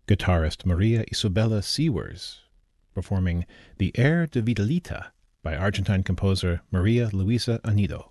guitarist Maria Isabella Sewers, performing the Air de Vitalita by Argentine composer Maria Luisa Anido.